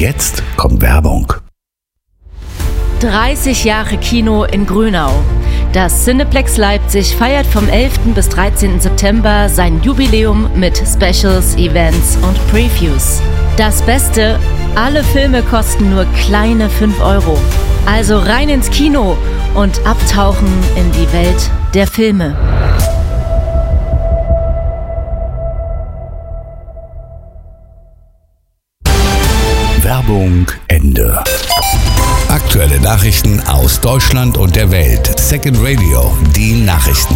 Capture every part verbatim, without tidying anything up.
jetzt kommt Werbung. dreißig Jahre Kino in Grünau. Das Cineplex Leipzig feiert vom elften bis dreizehnten September sein Jubiläum mit Specials, Events und Previews. Das Beste, alle Filme kosten nur kleine fünf Euro. Also rein ins Kino und abtauchen in die Welt der Filme. Werbung Ende. Aktuelle Nachrichten aus Deutschland und der Welt. Second Radio, die Nachrichten.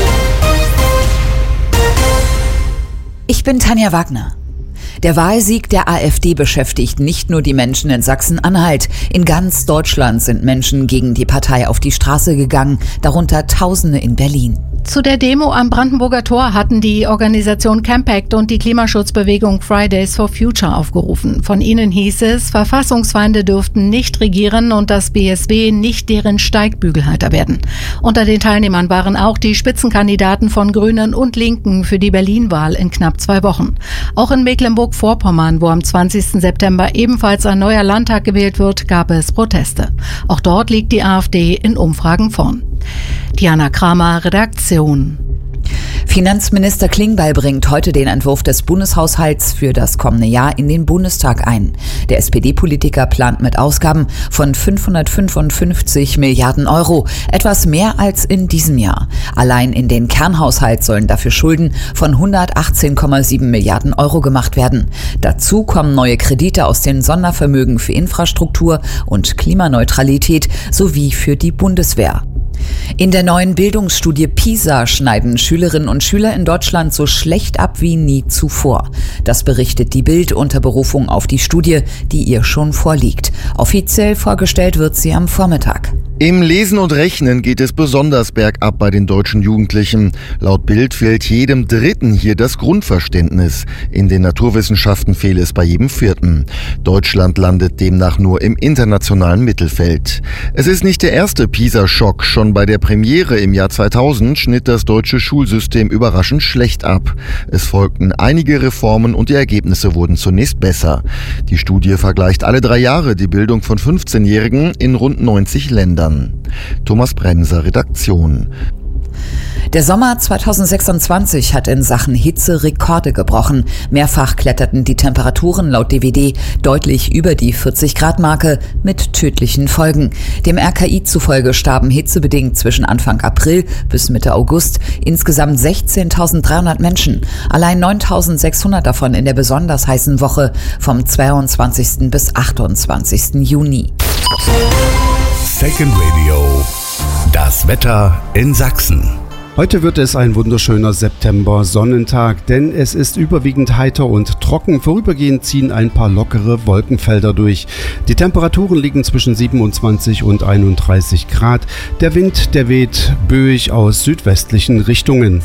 Ich bin Tanja Wagner. Der Wahlsieg der AfD beschäftigt nicht nur die Menschen in Sachsen-Anhalt. In ganz Deutschland sind Menschen gegen die Partei auf die Straße gegangen, darunter Tausende in Berlin. Zu der Demo am Brandenburger Tor hatten die Organisation Campact und die Klimaschutzbewegung Fridays for Future aufgerufen. Von ihnen hieß es, Verfassungsfeinde dürften nicht regieren und das B S W nicht deren Steigbügelhalter werden. Unter den Teilnehmern waren auch die Spitzenkandidaten von Grünen und Linken für die Berlin-Wahl in knapp zwei Wochen. Auch in Mecklenburg-Vorpommern, wo am zwanzigsten September ebenfalls ein neuer Landtag gewählt wird, gab es Proteste. Auch dort liegt die AfD in Umfragen vorn. Diana Kramer, Redaktion. Finanzminister Klingbeil bringt heute den Entwurf des Bundeshaushalts für das kommende Jahr in den Bundestag ein. Der S P D-Politiker plant mit Ausgaben von fünfhundertfünfundfünfzig Milliarden Euro, etwas mehr als in diesem Jahr. Allein in den Kernhaushalt sollen dafür Schulden von hundertachtzehn Komma sieben Milliarden Euro gemacht werden. Dazu kommen neue Kredite aus den Sondervermögen für Infrastruktur und Klimaneutralität sowie für die Bundeswehr. In der neuen Bildungsstudie PISA schneiden Schülerinnen und Schüler in Deutschland so schlecht ab wie nie zuvor. Das berichtet die Bild unter Berufung auf die Studie, die ihr schon vorliegt. Offiziell vorgestellt wird sie am Vormittag. Im Lesen und Rechnen geht es besonders bergab bei den deutschen Jugendlichen. Laut Bild fehlt jedem Dritten hier das Grundverständnis. In den Naturwissenschaften fehle es bei jedem Vierten. Deutschland landet demnach nur im internationalen Mittelfeld. Es ist nicht der erste PISA-Schock. Schon bei der Premiere im Jahr zweitausend schnitt das deutsche Schulsystem überraschend schlecht ab. Es folgten einige Reformen und die Ergebnisse wurden zunächst besser. Die Studie vergleicht alle drei Jahre die Bildung von fünfzehnjährigen in rund neunzig Ländern. Thomas Bremser, Redaktion. Der Sommer zweitausendsechsundzwanzig hat in Sachen Hitze Rekorde gebrochen. Mehrfach kletterten die Temperaturen laut D W D deutlich über die vierzig Grad Marke mit tödlichen Folgen. Dem R K I zufolge starben hitzebedingt zwischen Anfang April bis Mitte August insgesamt sechzehntausenddreihundert Menschen. Allein neuntausendsechshundert davon in der besonders heißen Woche vom zweiundzwanzigsten bis achtundzwanzigsten Juni. Second Radio, das Wetter in Sachsen. Heute wird es ein wunderschöner September-Sonnentag, denn es ist überwiegend heiter und trocken. Vorübergehend ziehen ein paar lockere Wolkenfelder durch. Die Temperaturen liegen zwischen siebenundzwanzig und einunddreißig Grad. Der Wind, der weht böig aus südwestlichen Richtungen.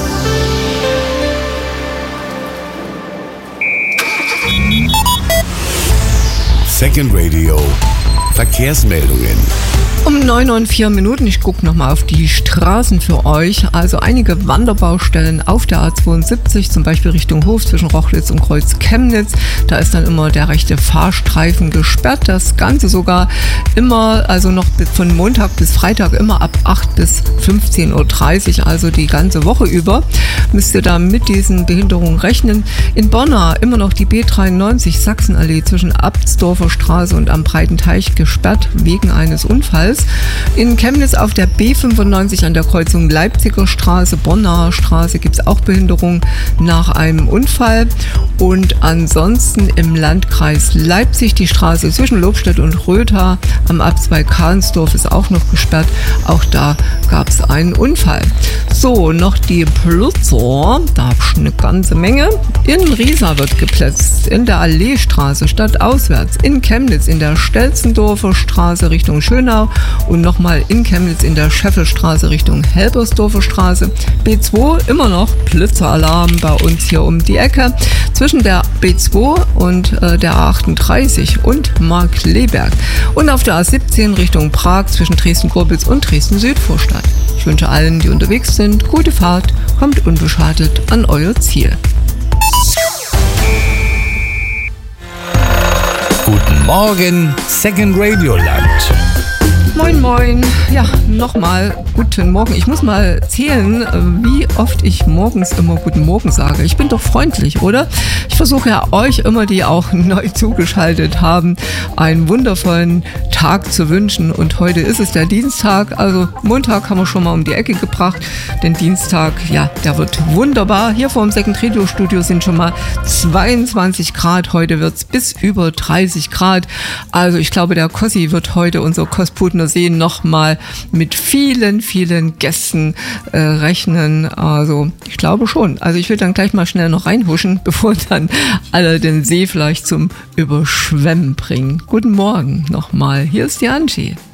Second Radio, Verkehrsmeldungen. Um neun und vier Minuten, ich gucke nochmal auf die Straßen für euch. Also einige Wanderbaustellen auf der A zweiundsiebzig, zum Beispiel Richtung Hof zwischen Rochlitz und Kreuz Chemnitz. Da ist dann immer der rechte Fahrstreifen gesperrt. Das Ganze sogar immer, also noch von Montag bis Freitag immer ab acht bis fünfzehn Uhr dreißig, also die ganze Woche über. Müsst ihr da mit diesen Behinderungen rechnen. In Bonn immer noch die B dreiundneunzig Sachsenallee zwischen Abtsdorfer Straße und am Breiten Teich gesperrt wegen eines Unfalls. In Chemnitz auf der B fünfundneunzig an der Kreuzung Leipziger Straße, Bonner Straße gibt es auch Behinderung nach einem Unfall. Und ansonsten im Landkreis Leipzig die Straße zwischen Lobstedt und Rötha am Abzweig Kahnsdorf ist auch noch gesperrt. Auch da gab es einen Unfall. So, noch die Plutzer, da habe ich eine ganze Menge. In Riesa wird geplätzt, in der Alleestraße stadtauswärts, in Chemnitz in der Stelzendorfer Straße Richtung Schönau und nochmal in Chemnitz in der Scheffelstraße Richtung Helbersdorfer Straße. B zwei immer noch Blitzeralarm bei uns hier um die Ecke zwischen der B zwei und äh, der A achtunddreißig und Markkleeberg. Und auf der A siebzehn Richtung Prag zwischen Dresden-Gorbitz und Dresden-Südvorstadt. Ich wünsche allen, die unterwegs sind, gute Fahrt, kommt unbeschadet an euer Ziel. Guten Morgen, Second Radio Land. Moin, moin. Ja, nochmal guten Morgen. Ich muss mal zählen, wie oft ich morgens immer guten Morgen sage. Ich bin doch freundlich, oder? Ich versuche ja euch immer, die auch neu zugeschaltet haben, einen wundervollen Tag zu wünschen. Und heute ist es der Dienstag, also Montag haben wir schon mal um die Ecke gebracht. Den Dienstag, ja, der wird wunderbar. Hier vor dem Second Radio Studio sind schon mal zweiundzwanzig Grad. Heute wird es bis über dreißig Grad. Also ich glaube, der Kossi wird heute, unser Kosputener See, nochmal mit vielen, vielen Gästen äh, rechnen. Also ich glaube schon. Also ich will dann gleich mal schnell noch reinhuschen, bevor dann alle den See vielleicht zum Überschwemmen bringen. Guten Morgen nochmal. Hier ist die Angie.